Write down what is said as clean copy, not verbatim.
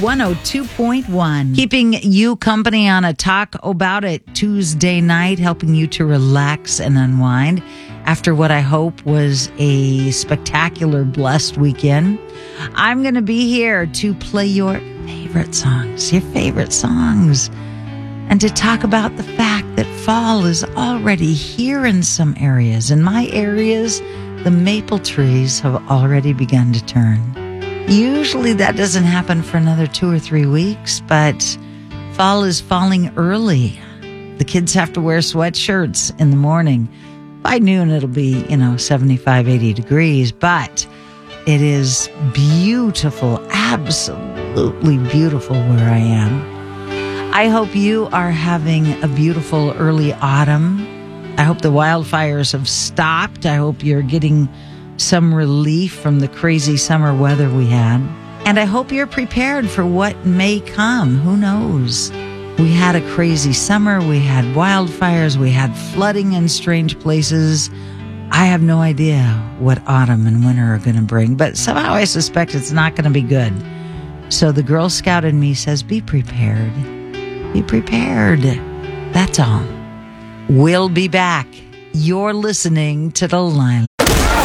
102.1. Keeping you company on a Talk About It Tuesday night, helping you to relax and unwind after what I hope was a spectacular, blessed weekend. I'm going to be here to play your favorite songs, and to talk about the fact that fall is already here in some areas. In my areas, the maple trees have already begun to turn. Usually that doesn't happen for another 2 or 3 weeks, but fall is falling early. The kids have to wear sweatshirts in the morning. By noon, it'll be, 75, 80 degrees, but it is beautiful, absolutely beautiful where I am. I hope you are having a beautiful early autumn. I hope the wildfires have stopped. I hope you're getting some relief from the crazy summer weather we had. And I hope you're prepared for what may come. Who knows? We had a crazy summer. We had wildfires. We had flooding in strange places. I have no idea what autumn and winter are going to bring, but somehow I suspect it's not going to be good. So the Girl Scout in me says, be prepared. Be prepared. That's all. We'll be back. You're listening to The Line.